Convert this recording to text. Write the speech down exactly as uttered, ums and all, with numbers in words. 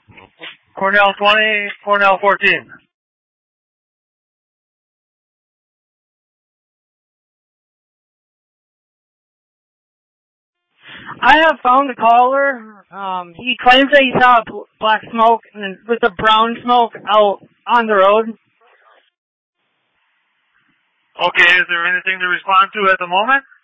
Cornell twenty, Cornell fourteen. I have found the caller. Um, he claims that he saw bl- black smoke and with the brown smoke out on the road. Okay, is there anything to respond to at the moment?